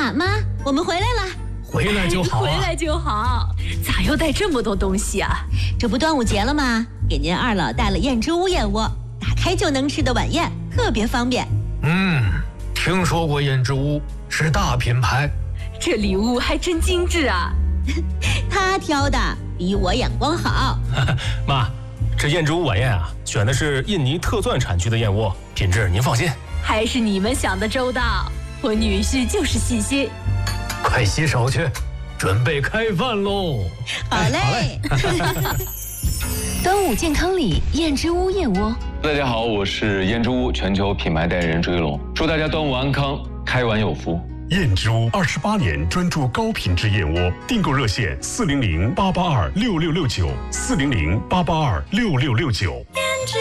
妈，我们回来了。 回来就好啊！ 回来就好。咋又带这么多东西啊？ 这不端午节了吗？给您二老带了燕之屋燕窝，打开就能吃的晚宴，特别方便。 听说过燕之屋，是大品牌。 这礼物还真精致啊！ 他挑的比我眼光好。 妈，这燕之屋晚宴啊，选的是印尼特钻产区的燕窝，品质您放心。 还是你们想的周到，我女婿就是细心。 快洗手去，准备开饭喽！ 好嘞。 端午健康礼，燕之屋燕窝。 大家好，我是燕之屋全球品牌代言人朱一龙，祝大家端午安康，开碗有福。 燕之屋28年专注高品质燕窝，订购热线400-882-6669，400-882-6669。